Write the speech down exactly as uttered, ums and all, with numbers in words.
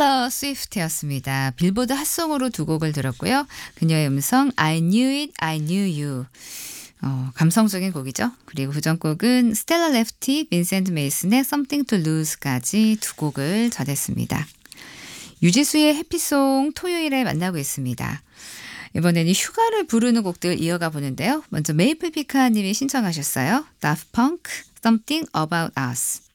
테일러 스위프트였습니다. 빌보드 핫송으로 두 곡을 들었고요. 그녀의 음성 I knew it, I knew you. 어, 감성적인 곡이죠. 그리고 후전곡은 스텔라 레프티, 빈센트 메이슨의 Something to Lose까지 두 곡을 전했습니다. 유지수의 해피송 토요일에 만나고 있습니다. 이번에는 휴가를 부르는 곡들 이어가 보는데요. 먼저 메이플 피카님이 신청하셨어요. Daft Punk, Something About Us.